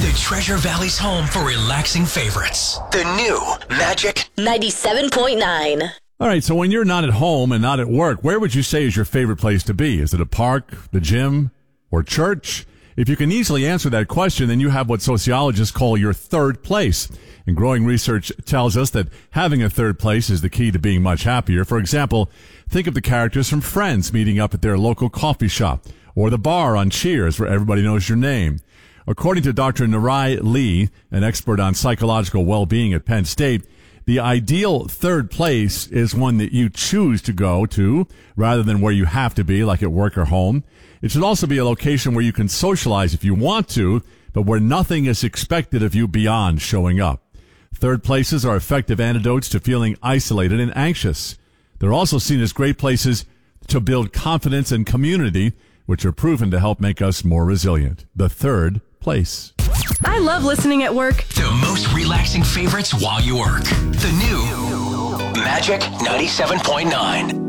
The Treasure Valley's home for relaxing favorites. The new Magic 97.9. All right, so when you're not at home and not at work, where would you say is your favorite place to be? Is it a park, the gym, or church? If you can easily answer that question, then you have what sociologists call your third place. And growing research tells us that having a third place is the key to being much happier. For example, think of the characters from Friends meeting up at their local coffee shop, or the bar on Cheers where everybody knows your name. According to Dr. Narai Lee, an expert on psychological well-being at Penn State, the ideal third place is one that you choose to go to rather than where you have to be, like at work or home. It should also be a location where you can socialize if you want to, but where nothing is expected of you beyond showing up. Third places are effective antidotes to feeling isolated and anxious. They're also seen as great places to build confidence and community, which are proven to help make us more resilient. The third place. I love listening at work. The most relaxing favorites while you work. The new Magic 97.9.